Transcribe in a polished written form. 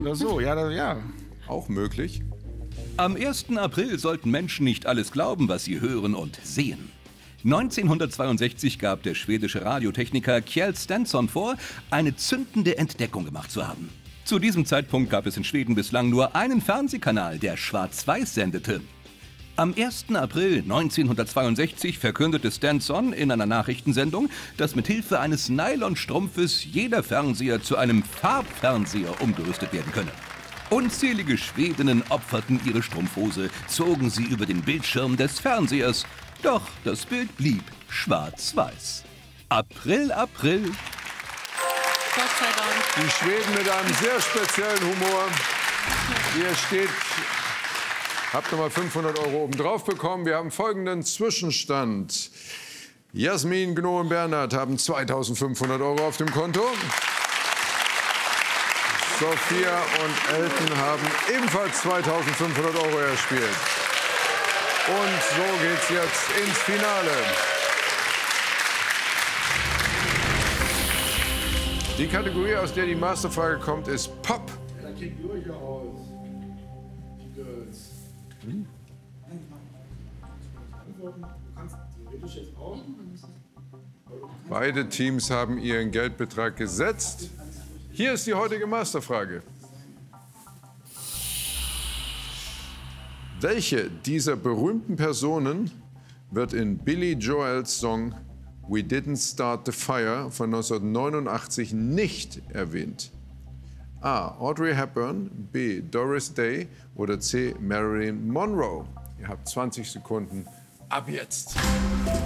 Oder so, ja. Auch möglich. Am 1. April sollten Menschen nicht alles glauben, was sie hören und sehen. 1962 gab der schwedische Radiotechniker Kjell Stenson vor, eine zündende Entdeckung gemacht zu haben. Zu diesem Zeitpunkt gab es in Schweden bislang nur einen Fernsehkanal, der schwarz-weiß sendete. Am 1. April 1962 verkündete Stenson in einer Nachrichtensendung, dass mit Hilfe eines Nylonstrumpfes jeder Fernseher zu einem Farbfernseher umgerüstet werden könne. Unzählige Schwedinnen opferten ihre Strumpfhose, zogen sie über den Bildschirm des Fernsehers. Doch das Bild blieb schwarz-weiß. April, April. Gott sei Dank. Die Schweden mit einem sehr speziellen Humor. Hier steht, habt nochmal 500 € obendrauf bekommen. Wir haben folgenden Zwischenstand. Jasmin, Gno und Bernhard haben 2.500 € auf dem Konto. Sophia und Elton haben ebenfalls 2.500 € erspielt. Und so geht's jetzt ins Finale. Die Kategorie, aus der die Masterfrage kommt, ist Pop. Ja, dann kennt ihr euch ja aus. Die Girls. Du kannst theoretisch jetzt auch. Beide Teams haben ihren Geldbetrag gesetzt. Hier ist die heutige Masterfrage. Welche dieser berühmten Personen wird in Billy Joels Song We Didn't Start the Fire von 1989 nicht erwähnt? A. Audrey Hepburn, B. Doris Day oder C. Marilyn Monroe? Ihr habt 20 Sekunden ab jetzt.